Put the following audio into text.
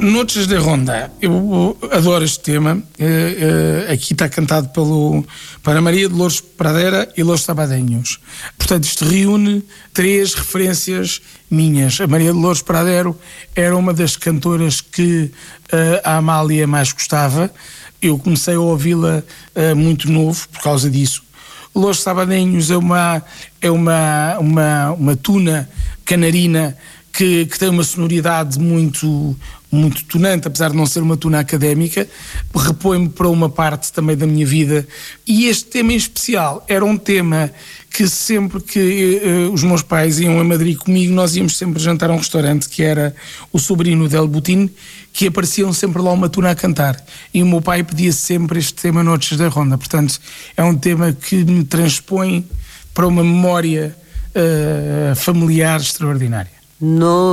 Noches de Ronda, eu adoro este tema. Aqui está cantado para Maria de Lourdes Pradera e Los Sabadenhos. Portanto, isto reúne 3 referências minhas. A Maria de Lourdes Pradera era uma das cantoras que a Amália mais gostava. Eu comecei a ouvi-la muito novo por causa disso. Los Sabadenhos é uma tuna canarina que tem uma sonoridade muito tonante, apesar de não ser uma tuna académica, repõe-me para uma parte também da minha vida. E este tema em especial era um tema que sempre que os meus pais iam a Madrid comigo, nós íamos sempre jantar a um restaurante que era o Sobrino del Butín, que apareciam sempre lá uma tuna a cantar. E o meu pai pedia sempre este tema Noches de Ronda. Portanto, é um tema que me transpõe para uma memória familiar extraordinária. No